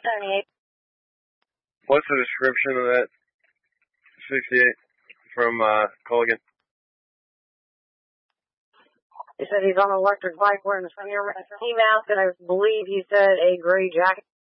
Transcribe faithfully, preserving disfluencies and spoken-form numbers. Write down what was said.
seventy-eight. What's the description of that sixty-eight from uh, Colgan? He said he's on an electric bike wearing a ski mask, and I believe he said a gray jacket.